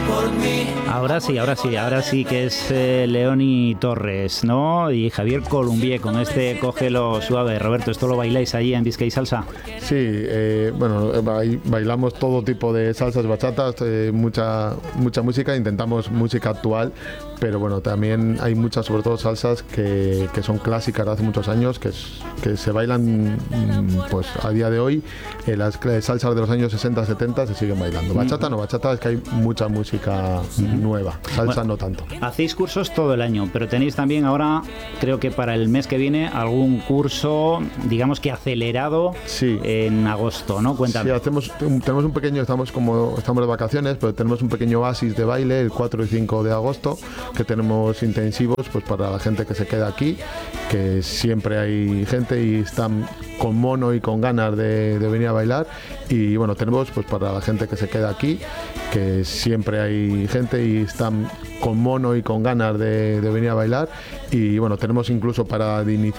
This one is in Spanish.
Ahora sí que es Leoni Torres, ¿no? Y Javier Columbier con este Cógelo Suave. Roberto, ¿esto lo bailáis allí en Vizcaya Salsa? Sí, bueno, bailamos todo tipo de salsas, bachatas, mucha música, intentamos música actual, pero bueno, también hay muchas, sobre todo salsas que son clásicas de hace muchos años, que se bailan pues a día de hoy. Las salsas de los años 60, 70 se siguen bailando. Bachata no, bachata es que hay mucha música nueva, salsa no tanto. Hacéis cursos todo el año, pero tenéis también ahora, creo que para el mes que viene, algún curso, digamos que acelerado, sí, en agosto, ¿no? Cuéntame. Sí, tenemos un pequeño, estamos de vacaciones, pero tenemos un pequeño oasis de baile el 4 y 5 de agosto, que tenemos intensivos pues para la gente que se queda aquí, que siempre hay gente y están con mono y con ganas de venir a bailar. Y bueno, tenemos pues para la gente que se queda aquí, que siempre hay gente y están con mono y con ganas de venir a bailar. Y bueno, tenemos incluso para de